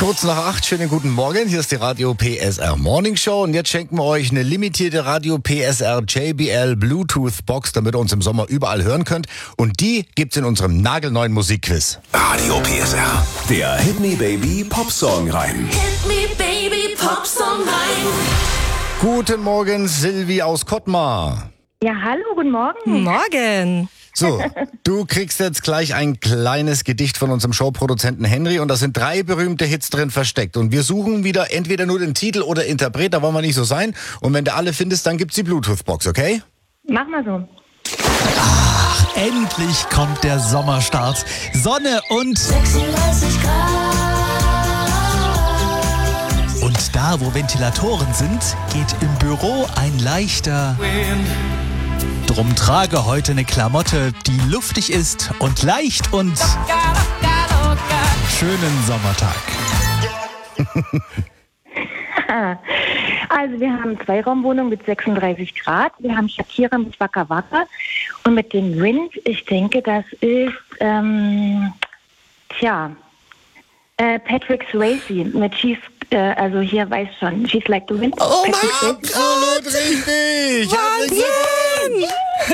Kurz nach 8, schönen guten Morgen. Hier ist die Radio PSR Morning Show und jetzt schenken wir euch eine limitierte Radio PSR JBL Bluetooth Box, damit ihr uns im Sommer überall hören könnt. Und die gibt's in unserem nagelneuen Musikquiz. Radio PSR, der Hit Me Baby Popsong rein. Hit me baby, Popsong rein. Guten Morgen, Silvi aus Kottmar. Ja, hallo, guten Morgen. Morgen. So, du kriegst jetzt gleich ein kleines Gedicht von unserem Showproduzenten Henry und da sind 3 berühmte Hits drin versteckt. Und wir suchen wieder entweder nur den Titel oder Interpret, da wollen wir nicht so sein. Und wenn du alle findest, dann gibt's die Bluetooth-Box, okay? Mach mal so. Endlich kommt der Sommerstart. Sonne und 36 Grad. Und da, wo Ventilatoren sind, geht im Büro ein leichter Wind. Drum trage heute eine Klamotte, die luftig ist und leicht und schönen Sommertag. Also wir haben 2-Raumwohnung mit 36 Grad. Wir haben Shakira mit Waka Waka. Und mit dem Wind, ich denke, das ist, Patrick Swayze mit She's, also hier weiß schon, She's Like the Wind. Oh Patrick mein Swayze. Absolut richtig! Herzlichen Glückwunsch!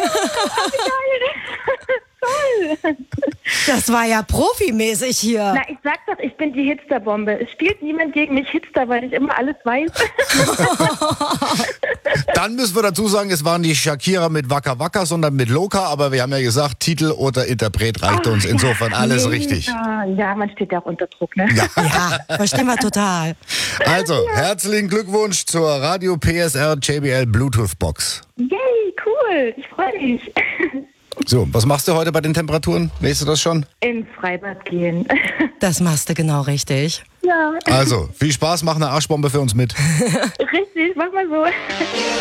Toll. Das war ja profimäßig hier. Na, ich sag doch, ich bin die Hitsterbombe. Es spielt niemand gegen mich Hitster, weil ich immer alles weiß. Dann müssen wir dazu sagen, es war nicht Shakira mit Waka Waka, sondern mit Loka, aber wir haben ja gesagt, Titel oder Interpret reicht uns. Insofern alles richtig. Ja, man steht ja auch unter Druck, ne? Ja, verstehen wir total. Also, herzlichen Glückwunsch zur Radio PSR JBL Bluetooth Box. Yay, cool. Ich freue mich. So, was machst du heute bei den Temperaturen? Weißt du das schon? Ins Freibad gehen. Das machst du genau richtig. Ja, Also, viel Spaß, mach eine Arschbombe für uns mit. richtig. Mach mal so.